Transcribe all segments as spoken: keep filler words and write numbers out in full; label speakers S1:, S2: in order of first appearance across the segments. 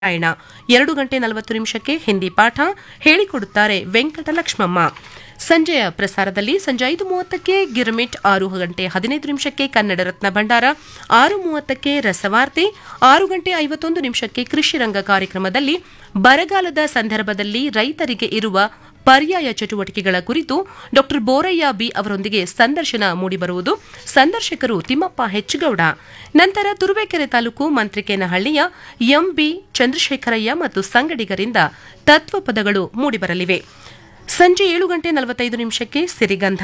S1: ರಾಯಣ ಎರಡು ಗಂಟೆ ನಲವತ್ತು ನಿಮಿಷಕ್ಕೆ ಹಿಂದಿ ಪಾಠ ಹೇಳಿಕೊಡುತ್ತಾರೆ ವೆಂಕಟಲಕ್ಷ್ಮಮ್ಮ. ಸಂಜೆಯ ಪ್ರಸಾರದಲ್ಲಿ ಸಂಜೆ ಐದು ಮೂವತ್ತಕ್ಕೆ ಗಿರ್ಮಿಟ್, ಆರು ಗಂಟೆ ಹದಿನೈದು ನಿಮಿಷಕ್ಕೆ ಕನ್ನಡ ರತ್ನ ಭಂಡಾರ, ಆರು ಮೂವತ್ತಕ್ಕೆ ರಸವಾರ್ತೆ, ಆರು ಗಂಟೆ ಐವತ್ತೊಂದು ನಿಮಿಷಕ್ಕೆ ಕೃಷಿ ರಂಗ ಕಾರ್ಯಕ್ರಮದಲ್ಲಿ ಬರಗಾಲದ ಸಂದರ್ಭದಲ್ಲಿ ರೈತರಿಗೆ ಇರುವ ಪರ್ಯಾಯ ಚಟುವಟಿಕೆಗಳ ಕುರಿತು ಡಾ ಬೋರಯ್ಯ ಬಿ ಅವರೊಂದಿಗೆ ಸಂದರ್ಶನ ಮೂಡಿಬರುವುದು. ಸಂದರ್ಶಕರು ತಿಮ್ಮಪ್ಪ ಹೆಚ್ಚಗೌಡ. ನಂತರ ತುರುವೇಕೆರೆ ತಾಲೂಕು ಮಂತ್ರಿಕೇನಹಳ್ಳಿಯ ಎಂಬಿ ಚಂದ್ರಶೇಖರಯ್ಯ ಮತ್ತು ಸಂಗಡಿಗರಿಂದ ತತ್ವಪದಗಳು ಮೂಡಿಬರಲಿವೆ. ಸಂಜೆ ಏಳು ಗಂಟೆ ನಲವತ್ತೈದು ನಿಮಿಷಕ್ಕೆ ಸಿರಿಗಂಧ,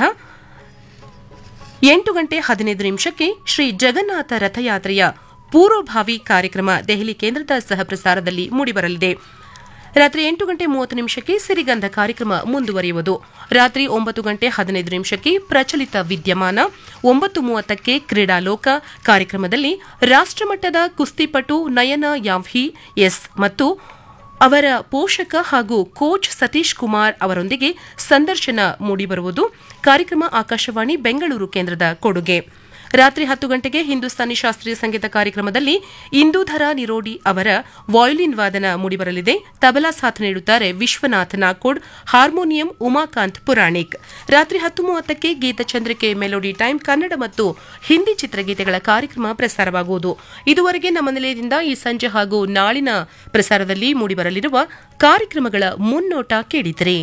S1: ಎಂಟು ಗಂಟೆ ಹದಿನೈದು ನಿಮಿಷಕ್ಕೆ ಶ್ರೀ ಜಗನ್ನಾಥ ರಥಯಾತ್ರೆಯ ಪೂರ್ವಭಾವಿ ಕಾರ್ಯಕ್ರಮ ದೆಹಲಿ ಕೇಂದ್ರದ ಸಹಪ್ರಸಾರದಲ್ಲಿ ಮೂಡಿಬರಲಿದೆ. ರಾತ್ರಿ ಎಂಟು ಗಂಟೆ ಮೂವತ್ತು ನಿಮಿಷಕ್ಕೆ ಸಿರಿಗಂಧ ಕಾರ್ಯಕ್ರಮ ಮುಂದುವರಿಯುವುದು. ರಾತ್ರಿ ಒಂಬತ್ತು ಗಂಟೆ ಹದಿನೈದು ನಿಮಿಷಕ್ಕೆ ಪ್ರಚಲಿತ ವಿದ್ಯಮಾನ, ಒಂಬತ್ತು ಮೂವತ್ತಕ್ಕೆ ಕ್ರೀಡಾಲೋಕ ಕಾರ್ಯಕ್ರಮದಲ್ಲಿ ರಾಷ್ಟ್ರಮಟ್ಟದ ಕುಸ್ತಿಪಟು ನಯನ ಯಾವ್ಹಿ ಎಸ್ ಮತ್ತು ಅವರ ಪೋಷಕ ಹಾಗೂ ಕೋಚ್ ಸತೀಶ್ ಕುಮಾರ್ ಅವರೊಂದಿಗೆ ಸಂದರ್ಶನ ಮೂಡಿಬರುವುದು. ಕಾರ್ಯಕ್ರಮ ಆಕಾಶವಾಣಿ ಬೆಂಗಳೂರು ಕೇಂದ್ರದ ಕೊಡುಗೆ. ರಾತ್ರಿ ಹತ್ತು ಗಂಟೆಗೆ ಹಿಂದೂಸ್ತಾನಿ ಶಾಸ್ತ್ರೀಯ ಸಂಗೀತ ಕಾರ್ಯಕ್ರಮದಲ್ಲಿ ಇಂದೂಧರ ನಿರೋಡಿ ಅವರ ವಾಯೋಲಿನ್ ವಾದನ ಮೂಡಿಬರಲಿದೆ. ತಬಲಾ ಸಾಥ್ ನೀಡುತ್ತಾರೆ ವಿಶ್ವನಾಥ್ ನಾಕೋಡ್, ಹಾರ್ಮೋನಿಯಂ ಉಮಾಕಾಂತ್ ಪುರಾಣಿಕ್. ರಾತ್ರಿ ಹತ್ತು ಮೂವತ್ತಕ್ಕೆ ಗೀತಚಂದ್ರಿಕೆ ಮೆಲೋಡಿ ಟೈಮ್, ಕನ್ನಡ ಮತ್ತು ಹಿಂದಿ ಚಿತ್ರಗೀತೆಗಳ ಕಾರ್ಯಕ್ರಮ ಪ್ರಸಾರವಾಗುವುದು. ಇದುವರೆಗೆ ನಮ್ಮ ನಿಲಯದಿಂದ ಈ ಸಂಜೆ ಹಾಗೂ ನಾಳಿನ ಪ್ರಸಾರದಲ್ಲಿ ಮೂಡಿಬರಲಿರುವ ಕಾರ್ಯಕ್ರಮಗಳ ಮುನ್ನೋಟ ಕೇಳಿದಿರಿ.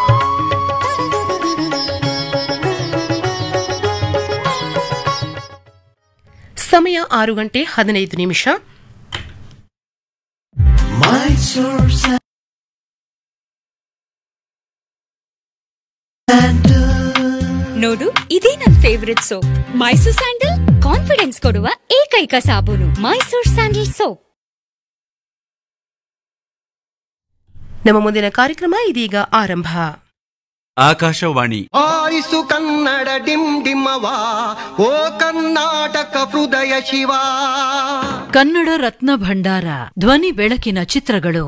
S1: ಸಮಯ ಆರು ಗಂಟೆ ಹದಿನೈದು ನಿಮಿಷ.
S2: ನೋಡು, ಇದೇ ನನ್ favourite soap, Mysore sandal. Confidence ಕೊಡುವ ಏಕೈಕ ಸಾಬೂನು ಮೈಸೂರ್ ಸ್ಯಾಂಡಲ್ ಸೋಪ್.
S1: ನಮ್ಮ ಮುಂದಿನ ಕಾರ್ಯಕ್ರಮ ಇದೀಗ ಆರಂಭ.
S3: ಆಕಾಶವಾಣಿ.
S4: ಆರಿಸು ಕನ್ನಡ ಡಿಮ್ ಡಿಮ್ಮವಾ, ಓ ಕರ್ನಾಟಕ ಹೃದಯ ಶಿವ.
S5: ಕನ್ನಡ ರತ್ನ ಭಂಡಾರ, ಧ್ವನಿ ಬೆಳಕಿನ ಚಿತ್ರಗಳು.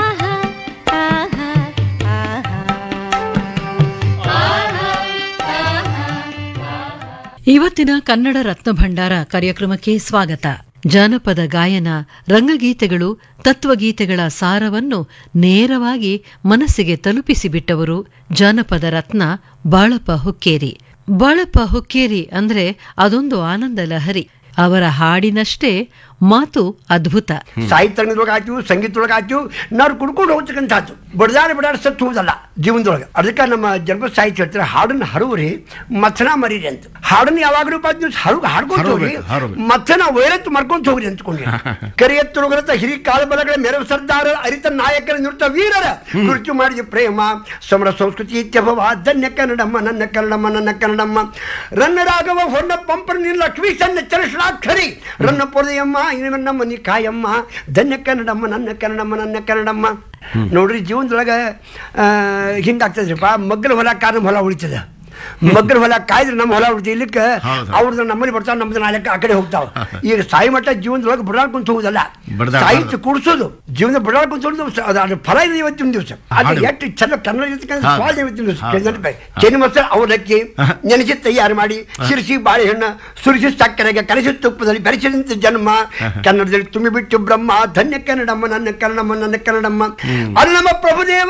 S5: ಇವತ್ತಿನ ಕನ್ನಡ ರತ್ನ ಭಂಡಾರ ಕಾರ್ಯಕ್ರಮಕ್ಕೆ ಸ್ವಾಗತ. ಜಾನಪದ ಗಾಯನ, ರಂಗಗೀತೆಗಳು, ತತ್ವಗೀತೆಗಳ ಸಾರವನ್ನು ನೇರವಾಗಿ ಮನಸ್ಸಿಗೆ ತಲುಪಿಸಿಬಿಟ್ಟವರು ಜಾನಪದ ರತ್ನ ಬಾಳಪ್ಪ ಹುಕ್ಕೇರಿ. ಬಾಳಪ್ಪ ಹುಕ್ಕೇರಿ ಅಂದ್ರೆ ಅದೊಂದು ಆನಂದ ಲಹರಿ. ಅವರ ಹಾಡಿನಷ್ಟೇ ಮಾತು ಅದ್ಭುತ.
S6: ಸಾಹಿತ್ಯ ರಂಗದೊಳಗಾಯ್ತು, ಸಂಗೀತದೊಳಗಾಯ್ತು, ನಾವು ಕುಡ್ಕೊಂಡು ಹೋಗ್ತಕ್ಕಂಥದ್ದು. ಬಡದಾಡ ಬಡಾಡ ಸತ್ತು ಹೋದಲ್ಲ ಜೀವನದೊಳಗೆ. ಅದಕ್ಕೆ ನಮ್ಮ ಜನಪದ ಸಾಹಿತ್ಯ ಹೇಳ್ತಾರೆ, ಹಾಡನ್ನ ಹರುವ್ರಿ ಮಥನ ಮರೀರಿ ಅಂತ. ಹಾಡನ್ನ ಯಾವಾಗಲೂ ಹರು ಹಾಡ್ಕೊಂತ ಹೋಗ್ರಿ, ಮಥನ ವೈರತ್ತು ಮಾಡ್ಕೊಂತ ಹೋಗ್ರಿ ಅಂತ್ಕೊಂಡ್ರಿ. ಕರಿಯತ್ತೊಳಗರತ ಹಿರಿ ಕಾಲಬಲಗಳ ಮೆರವ ಸರ್ದಾರ ಅರಿತ ನಾಯಕರ ನಿವೃತ್ತ ವೀರರ ಕುರಿತು ಮಾಡಿದ ಪ್ರೇಮ ಸಮರ ಸಂಸ್ಕೃತಿ ಇತ್ಯಭವ. ಧನ್ಯ ಕನ್ನಡಮ್ಮ ನನ್ನ ಕನ್ನಡಮ್ಮ ನನ್ನ ಕನ್ನಡಮ್ಮ. ರನ್ನ ರಾಘವ ಹೊನ್ನ ಪಂಪರ ನಿನ್ನ ಲಕ್ಷ್ಮೀ ಸಣ್ಣ ಚರಶಾಕ್ಷರಿ ರನ್ನ ಪೊದೆಯಮ್ಮ ನಮ್ಮ ನೀ ಕಾಯಮ್ಮ. ಧನ್ಯ ಕನ್ನಡಮ್ಮ ನನ್ನ ಕನ್ನಡಮ್ಮ ನನ್ನ ಕನ್ನಡಮ್ಮ. ನೋಡ್ರಿ, ಜೀವನದೊಳಗೆ ಹಿಂಗಾಗ್ತದ್ರಿಪ್ಪ. ಮಗ್ಗಲ ಹೊಲ ಕಾರಣ ಹೊಲ ಉಳಿತದ. ಮಗ್ಗಲ ಹೊಲ ಕಾಯ್ದ್ರೆ ನಮ್ಮ ಹೊಲ ಉಳಿತ. ಇಲ್ಲಿಕ್ಕೆ ಅವ್ರದ್ದು ನಮ್ಮನೆ ಬರ್ತಾವ, ನಮ್ದು ನಾಲ್ಕು ಆ ಕಡೆ ಹೋಗ್ತಾವ. ಈಗ ಸಾಯಿ ಮಟ್ಟ ಜೀವನದೊಳಗೆ ಬಡಾಡ್ಕೊಂತ ಹೋಗುದಲ್ಲ, ಸಾಹಿತ್ಯ ಕೂಡಿಸೋದು. ಜೀವನ ಬಡಾಡ್ಕೊಂತ ಹೋಗುದು ಅದ್ರ ಫಲ ಇದೆ ಇವತ್ತಿನ ದಿವಸ. ಅದು ಎಷ್ಟು ಚಂದ ಕನ್ನಡ ಇರ್ತಕ್ಕಂಥ ಸ್ವಾದ ಇವತ್ತಿನ ದಿವಸ. ಚೆನ್ನ ಮಸಾಲ ಅವಲಕ್ಕಿ ನೆನೆಸಿ ತಯಾರು ಮಾಡಿ, ಸಿರಿಸಿ ಬಾಳೆಹಣ್ಣು ಸುರಿಸಿ ಸಕ್ಕರೆಗೆ ಕಲಸಿ ತುಪ್ಪದಲ್ಲಿ ಬೆರೆಸಿದಂತ ಜನ್ಮ. ಕನ್ನಡದಲ್ಲಿ ತುಂಬಿ ಬಿಟ್ಟು ಬ್ರಹ್ಮ. ಧನ್ಯ ಕನ್ನಡಮ್ಮ ನನ್ನ ಕನ್ನಡಮ್ಮ ನನ್ನ ಕನ್ನಡಮ್ಮ. ಅದು ನಮ್ಮ ಪ್ರಭುದೇವ,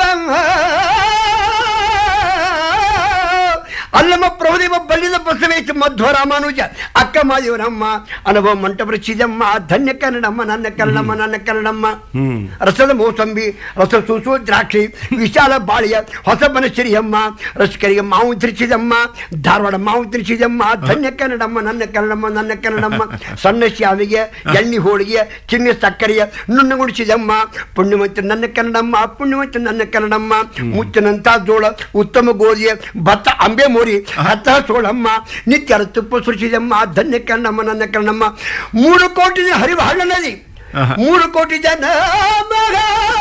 S6: ಅಲ್ಲಮ್ಮ ಪ್ರಭುದೇವ ಬಲ್ಲಿದ ಬಸವೇಶ ಮಧ್ವ ರಾಮಾನುಜ ಅಕ್ಕ ಮಾದೇವರಮ್ಮ ಅನುಭವ ಮಂಟಪರ ಚಿದಮ್ಮ. ಧನ್ಯ ಕನ್ನಡಮ್ಮ ನನ್ನ ಕನ್ನಡಮ್ಮ ನನ್ನ ಕನ್ನಡಮ್ಮ. ರಸದ ಮೋಸಂಬಿ, ರಸ ಸೂಸೋ ದ್ರಾಕ್ಷಿ, ವಿಶಾಲ ಬಾಳಿಯ ಹೊಸಬನ ಸಿರಿಯಮ್ಮ. ರಸಕರಿಗೆ ಮಾವು ತಿರುಚಿದಮ್ಮ, ಧಾರವಾಡ ಮಾವು ತಿರುಚಿದಮ್ಮ. ಧನ್ಯ ಕನ್ನಡಮ್ಮ ನನ್ನ ಕನ್ನಡಮ್ಮ ನನ್ನ ಕನ್ನಡಮ್ಮ. ಸಣ್ಣ ಶಾವಿಗೆ, ಎಣ್ಣೆ ಹೋಳಿಗೆ, ಚಿನ್ನ ಸಕ್ಕರೆಯ ನುಣ್ಣಗುಡಿಸಿದಮ್ಮ. ಪುಣ್ಯವಂತ ನನ್ನ ಕನ್ನಡಮ್ಮ ಪುಣ್ಯವಂತ ನನ್ನ ಕನ್ನಡಮ್ಮ. ಮುಚ್ಚಿನಂತ ಜೋಳ, ಉತ್ತಮ ಗೋಧಿಯ ಭತ್ತ, ಅಂಬೆ ಮೋರಿ, ಹತ್ತ ಸೋಳಮ್ಮ. ನಿತ್ಯರ ತುಪ್ಪ ಸುರಿಸಿದಮ್ಮ. ಧನ್ಯ ಕನ್ನಡಮ್ಮ ನನ್ನ ಕನ್ನಡಮ್ಮ. ಮೂರು ಕೋಟಿ ಹರಿವ ಹಳ್ಳ ನದಿ, ಮೂರು ಕೋಟಿ ಜನ ಮಗ,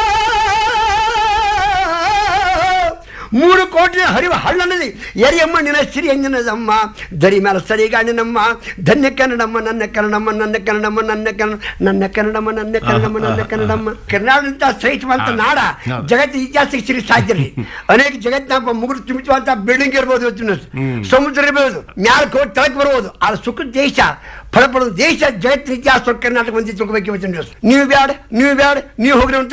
S6: ಮೂರು ಕೋಟಿ ಹರಿವ ಹಳ್ಳ ನದಿ. ಎರಿಯಮ್ಮ ನಿನ್ನ ಸಿರಿ ಅಂಜನದಮ್ಮ, ದರಿ ಮೇಲೆ ಸರಿಗಾಣಿನಮ್ಮ. ಧನ್ಯ ಕನ್ನಡಮ್ಮ ನನ್ನ ಕನ್ನಡಮ್ಮ ನನ್ನ ಕನ್ನಡಮ್ಮ ನನ್ನ ಕನ್ನಡ ನನ್ನ ಕನ್ನಡಮ್ಮ ನನ್ನ ಕನ್ನಡಮ್ಮ ನನ್ನ ಕನ್ನಡಮ್ಮ. ಕರ್ನಾಟಕ ಶ್ರೇಷ್ಠವಂತ ನಾಡ ಜಗತ್ತಿನ ಇತಿಹಾಸಕ್ಕೆ ಸಿರಿ ಸಾಧ್ಯ ರೀ. ಅನೇಕ ಜಗತ್ತಿನ ಮುಗುರು ತುಂಬಿಸುವಂತ ಬಿಲ್ಡಿಂಗ್ ಇರ್ಬೋದು, ಸಮುದ್ರ ಇರ್ಬೋದು, ಮ್ಯಾಲ ಕೋಟಿ ತಳಕ್ ಬರ್ಬೋದು. ಆ ಸುಖ ದೇಶ ಫಲ ಪಡೋದು ದೇಶ ಜಗತ್ತಿನ ಇತಿಹಾಸ ಕರ್ನಾಟಕ ಮಂದಿ ತಿಳ್ಕೊಬೇಕು ಇವತ್ತಿನ ದಿವಸ. ನೀವು ಬ್ಯಾಡ ನೀವು ಬ್ಯಾಡ ನೀವು ಹೋಗ್ರಿ ಅಂತ